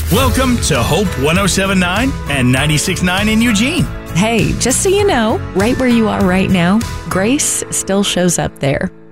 Welcome to Hope 107.9 and 96.9 in Eugene. Hey, just so you know, right where you are right now, grace still shows up there.